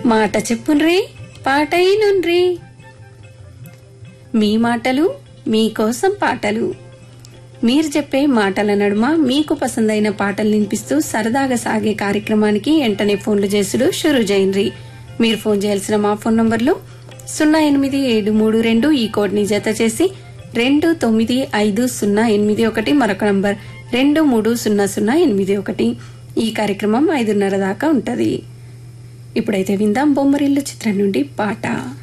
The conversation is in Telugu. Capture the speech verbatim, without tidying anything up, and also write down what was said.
మాట చెప్పుండ్రి పాటైనుండ్రి. మీ మాటలు మీకోసం పాటలు. మీరు చెప్పే మాటల నడుమ మీకు పసందైన పాటలు వినిపిస్తూ సరదాగా సాగే కార్యక్రమానికి వెంటనే ఫోన్లు చేసుడు షురూ చేయండి. మీరు ఫోన్ చేయాల్సిన మా ఫోన్ నంబర్లు సున్నా ఎనిమిది ఏడు మూడు రెండు ఈ కోడ్ ని జత చేసి రెండు తొమ్మిది ఐదు సున్నా ఎనిమిది ఒకటి మరొక నంబర్ రెండు మూడు సున్నా సున్నా ఎనిమిది ఒకటి. ఈ కార్యక్రమం ఐదున్నర దాకా ఉంటది. ఇప్పుడైతే విందాం బొమ్మరిల్లు చిత్రం నుండి పాట.